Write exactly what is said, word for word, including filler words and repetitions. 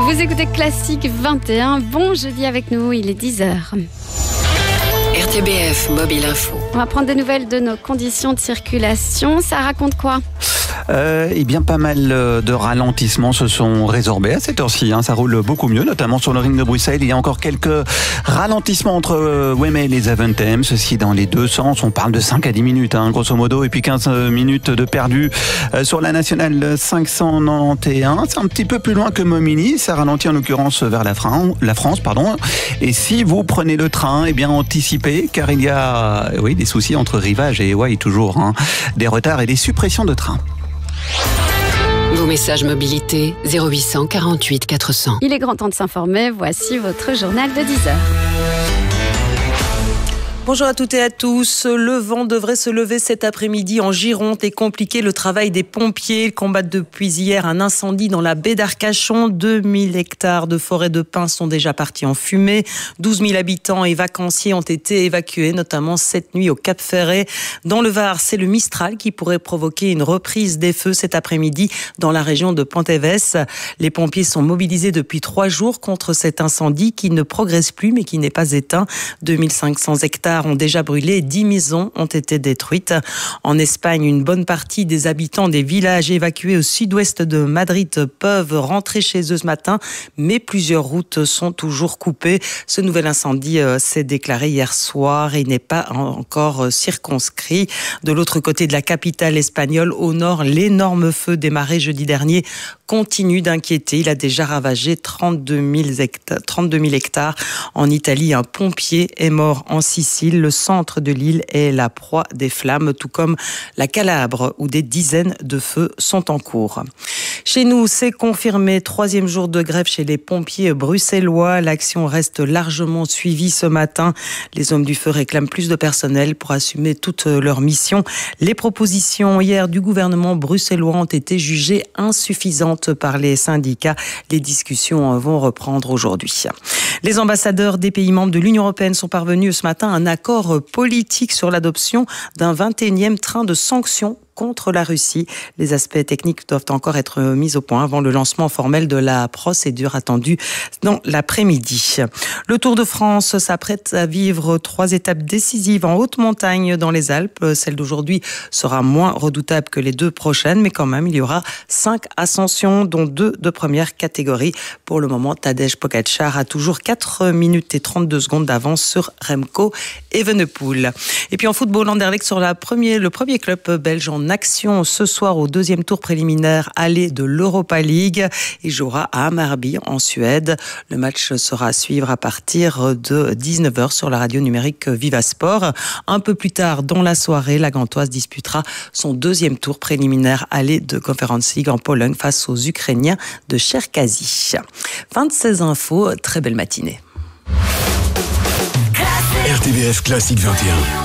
Vous écoutez Classique vingt et un. Bon jeudi avec nous, il est dix heures. R T B F Mobile Info. On va prendre des nouvelles de nos conditions de circulation. Ça raconte quoi ? Euh, eh bien, pas mal de ralentissements se sont résorbés à cette heure-ci. Hein. Ça roule beaucoup mieux, notamment sur le ring de Bruxelles. Il y a encore quelques ralentissements entre Wemel et Zaventem. Ceci dans les deux sens. On parle de cinq à dix minutes, hein, grosso modo. Et puis quinze minutes de perdu sur la nationale cinq cent quatre-vingt-onze. C'est un petit peu plus loin que Momigny. Ça ralentit en l'occurrence vers la, Fran- la France. pardon. Et si vous prenez le train, eh bien, anticipez, car il y a oui, des soucis entre Rivage et Hawaï toujours. Hein. Des retards et des suppressions de trains. Vos messages mobilité zéro huit cent quarante-huit quatre cents. Il est grand temps de s'informer. Voici votre journal de dix heures. Bonjour à toutes et à tous. Le vent devrait se lever cet après-midi en Gironde et compliquer le travail des pompiers. Ils combattent depuis hier un incendie dans la baie d'Arcachon. deux mille hectares de forêt de pins sont déjà partis en fumée. douze mille habitants et vacanciers ont été évacués, notamment cette nuit au Cap Ferret. Dans le Var, c'est le Mistral qui pourrait provoquer une reprise des feux cet après-midi dans la région de Ponteves. Les pompiers sont mobilisés depuis trois jours contre cet incendie qui ne progresse plus mais qui n'est pas éteint. deux mille cinq cents hectares ont déjà brûlé, dix maisons ont été détruites. En Espagne, une bonne partie des habitants des villages évacués au sud-ouest de Madrid peuvent rentrer chez eux ce matin, mais plusieurs routes sont toujours coupées. Ce nouvel incendie euh, s'est déclaré hier soir et n'est pas encore circonscrit. De l'autre côté de la capitale espagnole, au nord, l'énorme feu démarré jeudi dernier continue d'inquiéter. Il a déjà ravagé trente-deux mille hectares. En Italie, un pompier est mort en Sicile. Le centre de l'île est la proie des flammes, tout comme la Calabre, où des dizaines de feux sont en cours. Chez nous, c'est confirmé, troisième jour de grève chez les pompiers bruxellois. L'action reste largement suivie ce matin. Les hommes du feu réclament plus de personnel pour assumer toutes leurs missions. Les propositions hier du gouvernement bruxellois ont été jugées insuffisantes par les syndicats. Les discussions vont reprendre aujourd'hui. Les ambassadeurs des pays membres de l'Union européenne sont parvenus ce matin à un accord politique sur l'adoption d'un vingt et unième train de sanctions contre la Russie. Les aspects techniques doivent encore être mis au point avant le lancement formel de la procédure attendue dans l'après-midi. Le Tour de France s'apprête à vivre trois étapes décisives en haute montagne dans les Alpes. Celle d'aujourd'hui sera moins redoutable que les deux prochaines, mais quand même, il y aura cinq ascensions, dont deux de première catégorie. Pour le moment, Tadej Pogačar a toujours quatre minutes et trente-deux secondes d'avance sur Remco Evenepoel. Et puis en football, Anderlecht sur la premier, le premier club belge en action ce soir au deuxième tour préliminaire aller de l'Europa League. Il jouera à Hammarby en Suède. Le match sera à suivre à partir de dix-neuf heures sur la radio numérique Vivasport. Un peu plus tard dans la soirée, la Gantoise disputera son deuxième tour préliminaire aller de Conference League en Pologne face aux Ukrainiens de Cherkazy. Fin de ces infos, très belle matinée. R T B F Classique vingt et un.